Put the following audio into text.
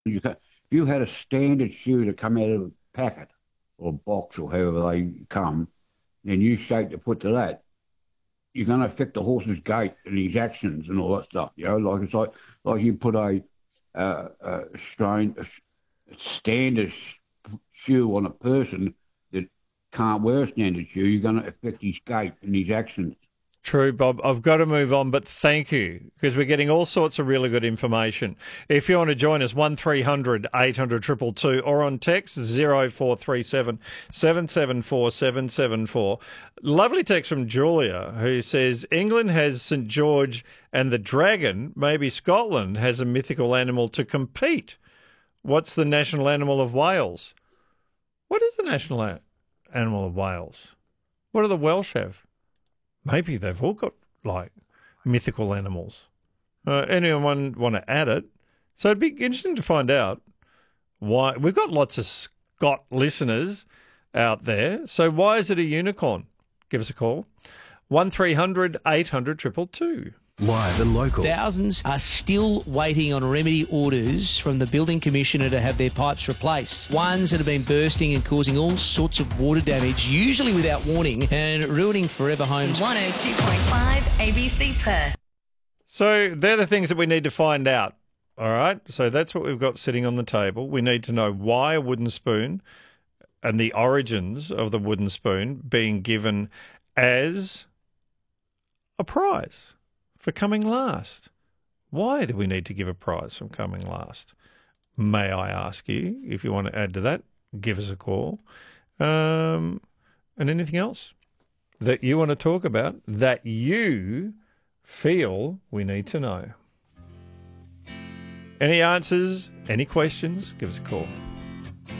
If you had a standard shoe to come out of a packet or box or however they come, and you shape the foot to that, you're going to affect the horse's gait and his actions and all that stuff. Like it's like you put a strain a standard shoe on a person that can't wear a standard shoe. You're going to affect his gait and his actions. True, Bob. I've got to move on, but thank you, because we're getting all sorts of really good information. If you want to join us, 1300 800 222 or on text 0437 774 774. Lovely text from Julia, who says England has St George and the Dragon. Maybe Scotland has a mythical animal to compete. What's the national animal of Wales? What is the national animal of Wales? What do the Welsh have? Maybe they've all got, like, mythical animals. Anyone want to add it? So it'd be interesting to find out why. We've got lots of Scott listeners out there. So why is it a unicorn? Give us a call. 1300 800 222. Live and local. Thousands are still waiting on remedy orders from the Building Commissioner to have their pipes replaced. Ones that have been bursting and causing all sorts of water damage, usually without warning, and ruining forever homes. 102.5 ABC Perth. So they're the things that we need to find out. All right? So that's what we've got sitting on the table. We need to know why a wooden spoon and the origins of the wooden spoon being given as a prize for coming last. Why do we need to give a prize for coming last? May I ask you, if you want to add to that, give us a call. And anything else that you want to talk about that you feel we need to know? Any answers, any questions, give us a call.